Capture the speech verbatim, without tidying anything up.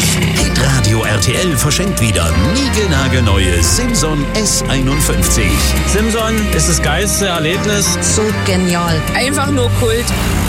Hitradio R T L verschenkt wieder niegelnagelneue Simson S einundfünfzig. Simson ist das geilste Erlebnis. So genial. Einfach nur Kult.